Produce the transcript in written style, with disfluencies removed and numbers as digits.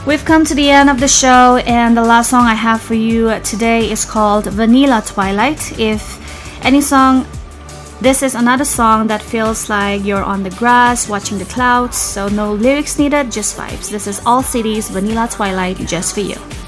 We've come to the end of the show, and the last song I have for you today is called Vanilla Twilight. If any song, this is another song that feels like you're on the grass watching the clouds, so no lyrics needed, just vibes. This is All Cities Vanilla Twilight, just for you.